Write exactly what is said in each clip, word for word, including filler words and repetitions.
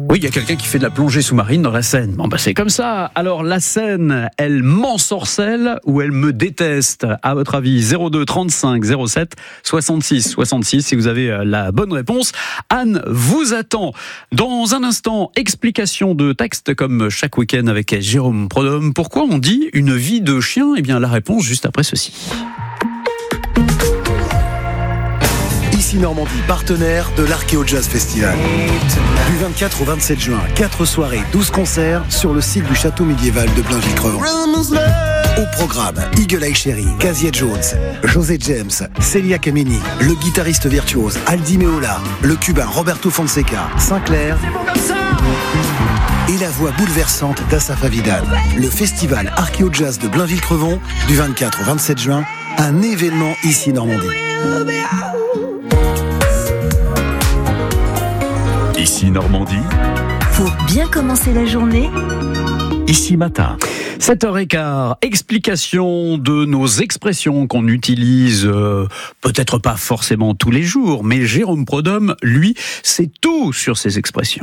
Oui, il y a quelqu'un qui fait de la plongée sous-marine dans la Seine. Bon, bah, c'est comme ça. Alors, la Seine, elle m'ensorcelle ou elle me déteste? À votre avis, zéro deux trente-cinq zéro sept soixante-six soixante-six. Si vous avez la bonne réponse, Anne vous attend. Dans un instant, explication de texte comme chaque week-end avec Jérôme Prodhomme. Pourquoi on dit une vie de chien? Eh bien, la réponse juste après ceci. Ici Normandie, partenaire de l'Arkeo Jazz Festival. Du vingt-quatre au vingt-sept juin, quatre soirées, douze concerts sur le site du château médiéval de Blainville-Crevant. Au programme, Eagle Eye Cherry, Kezia Jones, José James, Celia Kameni, le guitariste virtuose Aldi Meola, le cubain Roberto Fonseca, Sinclair et la voix bouleversante d'Assaf Avidan. Le festival Arkeo Jazz de Blainville-Crevant, du vingt-quatre au vingt-sept juin, un événement ici Normandie. Ici Normandie. Pour bien commencer la journée. Ici Matin. sept heures quinze, explication de nos expressions qu'on utilise, euh, peut-être pas forcément tous les jours, mais Jérôme Prodhomme, lui, sait tout sur ces expressions.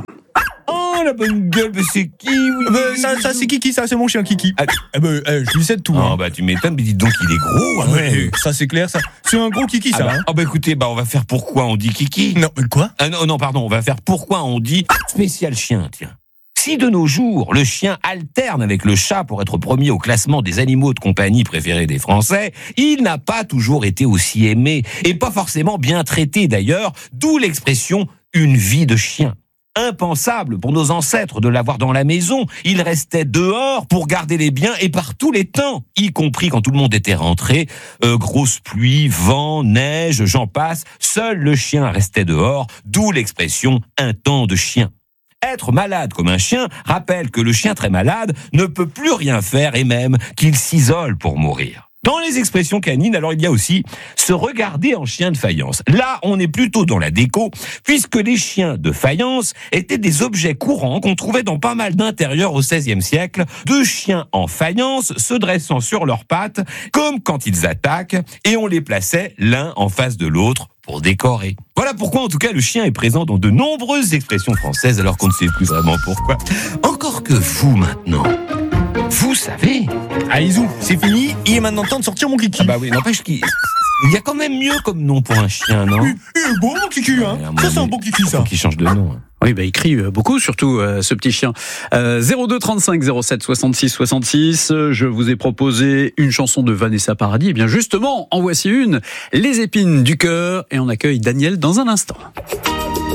Oh la bonne gueule, mais c'est qui oui, bah, ça, ça c'est Kiki, ça c'est mon chien Kiki. Ah, eh bah, eh, je lui sais de tout. Oh hein. bah tu m'étonnes, mais dis donc il est gros. Hein, ouais, ça c'est clair, ça. C'est un gros Kiki, ah ça. bah, hein. oh bah écoutez, bah on va faire pourquoi on dit Kiki. Non, mais quoi ah, non, non, pardon, on va faire pourquoi on dit spécial chien, tiens. Si de nos jours, le chien alterne avec le chat pour être premier au classement des animaux de compagnie préférés des Français, il n'a pas toujours été aussi aimé, et pas forcément bien traité d'ailleurs, d'où l'expression « une vie de chien ». Impensable pour nos ancêtres de l'avoir dans la maison. Il restait dehors pour garder les biens et par tous les temps, y compris quand tout le monde était rentré. Euh, grosse pluie, vent, neige, j'en passe. Seul le chien restait dehors, d'où l'expression « un temps de chien ». Être malade comme un chien rappelle que le chien très malade ne peut plus rien faire et même qu'il s'isole pour mourir. Dans les expressions canines, alors il y a aussi se regarder en chien de faïence. Là, on est plutôt dans la déco, puisque les chiens de faïence étaient des objets courants qu'on trouvait dans pas mal d'intérieurs au seizième siècle, deux chiens en faïence se dressant sur leurs pattes, comme quand ils attaquent, et on les plaçait l'un en face de l'autre pour décorer. Voilà pourquoi, en tout cas, le chien est présent dans de nombreuses expressions françaises, alors qu'on ne sait plus vraiment pourquoi. Encore que vous, maintenant, vous savez... Allez, Zou, c'est fini, il est maintenant temps de sortir mon Kiki. Ah bah oui, n'empêche qu'il il y a quand même mieux comme nom pour un chien, non? Il, il est beau, mon Kiki, hein. Ouais, Ça, c'est un bon Kiki, ça. Faut qu'il change de nom. Hein. Oui, bah, il crie beaucoup, surtout euh, ce petit chien. Euh, zéro deux trente-cinq zéro sept soixante-six soixante-six. Je vous ai proposé une chanson de Vanessa Paradis. Et bien justement, en voici une. Les épines du cœur. Et on accueille Daniel dans un instant.